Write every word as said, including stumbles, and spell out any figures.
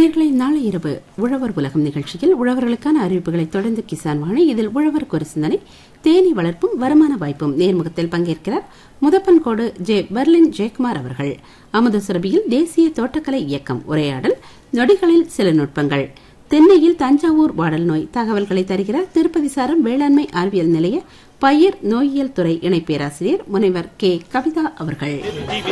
நேயர்களே, நாளை இரவு உழவர் உலகம் நிகழ்ச்சியில் உழவர்களுக்கான அறிவிப்புகளை தொடர்ந்து கிசான் வாணி. இதில் உழவர் ஒரு சிந்தனை, தேனி வளர்ப்பும் வருமான வாய்ப்பும் நேர்முகத்தில் பங்கேற்கிறார் முதப்பன்கோடு ஜே பெர்லின் ஜெயக்குமார் அவர்கள். அமுத சுரபியில் தேசிய தோட்டக்கலை இயக்கம் உரையாடல், நொடிகளில் சில நுட்பங்கள், தென்னையில் தஞ்சாவூர் வாடல் நோய் தகவல்களை தருகிறார் திருப்பதி சாரம் வேளாண்மை அறிவியல் நிலைய பயிர் நோயியல் துறை இணை பேராசிரியர் முனைவர் கே கவிதா அவர்கள்.